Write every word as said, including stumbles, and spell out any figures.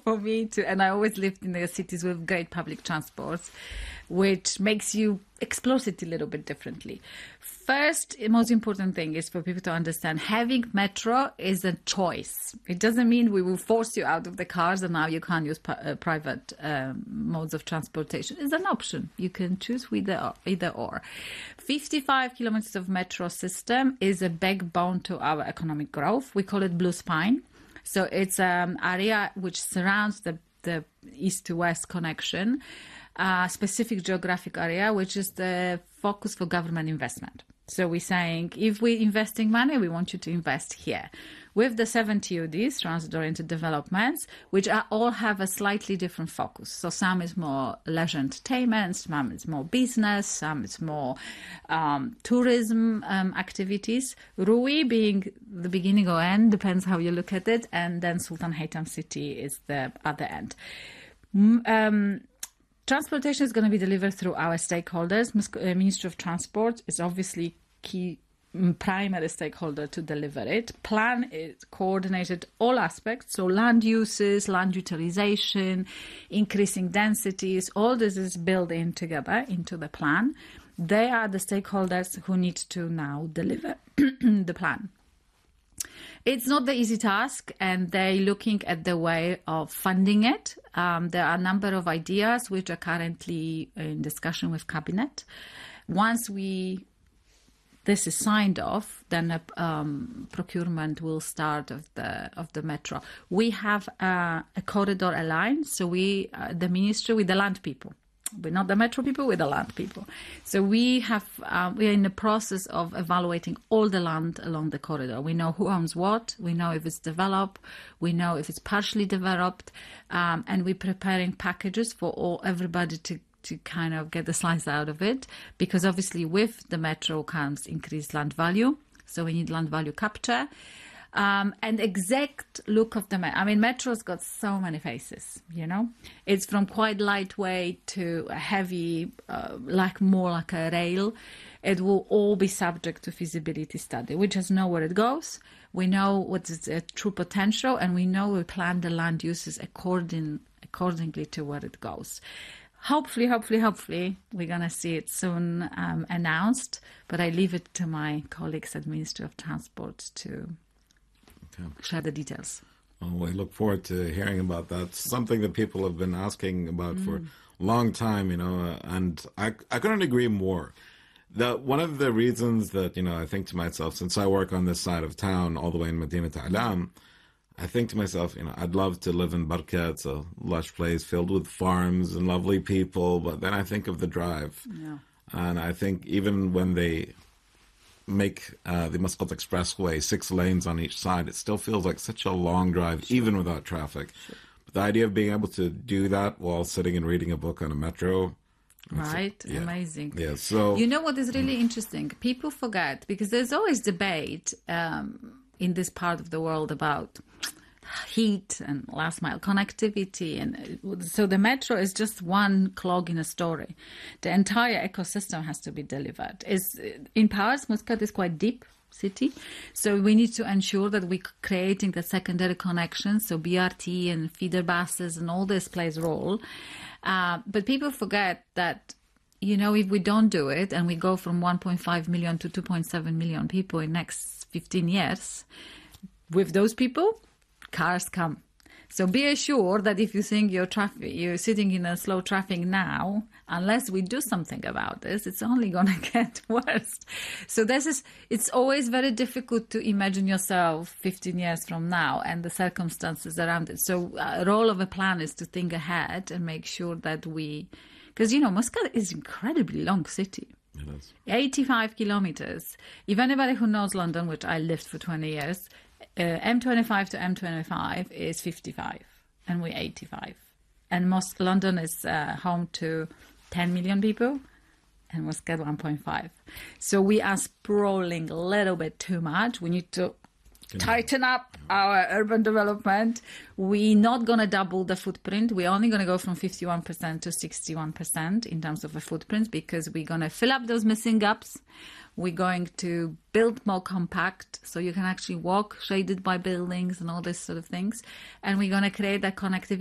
for me to, and I always lived in the cities with great public transport, which makes you explore city a little bit differently. First, the most important thing is for people to understand having metro is a choice. It doesn't mean we will force you out of the cars and now you can't use uh, private um, modes of transportation. It's an option. You can choose either, either or. fifty-five kilometers of metro system is a backbone to our economic growth. We call it Blue Spine. So it's an area which surrounds the, the east to west connection, a specific geographic area, which is the focus for government investment. So we're saying, if we're investing money, we want you to invest here. With the seven T O Ds, transit-oriented developments, which are, all have a slightly different focus. So some is more leisure entertainment, some is more business, some is more um, tourism um, activities. Rui being the beginning or end, depends how you look at it, and then Sultan Haytham City is the other end. Um, Transportation is going to be delivered through our stakeholders. Ministry of Transport is obviously key primary stakeholder to deliver it. Plan is coordinated all aspects, so land uses, land utilization, increasing densities, all this is built in together into the plan. They are the stakeholders who need to now deliver the plan. It's not the easy task, and they're looking at the way of funding it. Um, there are a number of ideas which are currently in discussion with Cabinet. Once we this is signed off, then a um, procurement will start of the of the metro. We have uh, a corridor aligned, so we uh, the ministry with the land people. We're not the metro people, we're the land people. So we have, uh, we are in the process of evaluating all the land along the corridor. We know who owns what, we know if it's developed, we know if it's partially developed, um, and we're preparing packages for all everybody to, to kind of get the slice out of it, because obviously with the metro comes increased land value. So we need land value capture. Um, and exact look of the metro. I mean, metro's got so many faces, you know. It's from quite lightweight to a heavy, uh, like more like a rail. It will all be subject to feasibility study. We just know where it goes. We know what is its true potential, and we know we plan the land uses according accordingly to where it goes. Hopefully, hopefully, hopefully, we're going to see it soon um, announced. But I leave it to my colleagues at Ministry of Transport to Okay. share the details. Well, we look forward to hearing about that. It's something that people have been asking about mm. for a long time, you know, uh, and I, I couldn't agree more. The, one of the reasons that, you know, I think to myself, since I work on this side of town, all the way in Madinat Alam, I think to myself, you know, I'd love to live in Barka. It's a lush place filled with farms and lovely people, but then I think of the drive. Yeah. And I think even when they make uh, the Muscat Expressway six lanes on each side, it still feels like such a long drive, sure. even without traffic. Sure. But the idea of being able to do that while sitting and reading a book on a metro, right? A, yeah. Amazing. Yeah. So you know what is really mm. interesting? People forget, because there's always debate um, in this part of the world about heat and last mile connectivity, and so the metro is just one clog in a story. The entire ecosystem has to be delivered. Is in parts, Muscat is quite deep city, so we need to ensure that we're creating the secondary connections, so B R T and feeder buses and all this plays a role. Uh, but people forget that, you know, if we don't do it and we go from one point five million to two point seven million people in next fifteen years, with those people, cars come. So be assured that if you think you're traffic, you're sitting in a slow traffic now, unless we do something about this, it's only going to get worse. So this is, it's always very difficult to imagine yourself fifteen years from now and the circumstances around it. So a role of a plan is to think ahead and make sure that we, because, you know, Muscat is an incredibly long city. It is. eighty-five kilometers. If anybody who knows London, which I lived for twenty years, Uh, M twenty-five to M twenty-five is fifty-five, and we're eighty-five. And most London is uh, home to ten million people, and Muscat one point five. So we are sprawling a little bit too much. We need to tighten up our urban development. We're not going to double the footprint. We're only going to go from fifty-one percent to sixty-one percent in terms of a footprint, because we're going to fill up those missing gaps. We're going to build more compact, so you can actually walk shaded by buildings and all this sort of things. And we're going to create that connectivity